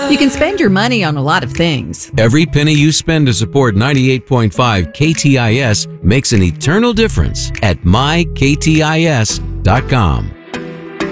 You can spend your money on a lot of things. Every penny you spend to support 98.5 KTIS makes an eternal difference at myktis.com.